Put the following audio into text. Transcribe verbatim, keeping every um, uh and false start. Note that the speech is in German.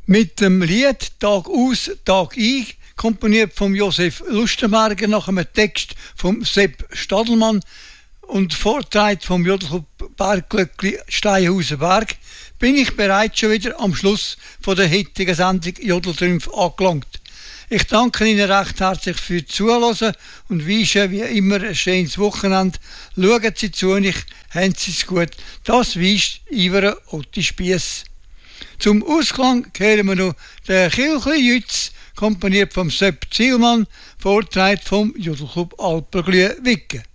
Mit dem Lied «Tag aus, Tag ein», komponiert von Josef Lustenberger nach einem Text von Sepp Stadelmann und vorgetragen vom Jodelclub Bergglöckli Steinhausen Berg, bin ich bereits schon wieder am Schluss von der heutigen Sendung Jodeltrümpf angelangt. Ich danke Ihnen recht herzlich für Zuhören und wünsche wie immer ein schönes Wochenende. Schauen Sie zu und ich haben Sie es gut. Das wünscht Iver Otti Spiess. Zum Ausklang hören wir noch den Kilchli Jütz, komponiert vom Sepp Zielmann, vorgetragen vom Jodelclub Alperglühe Wicke.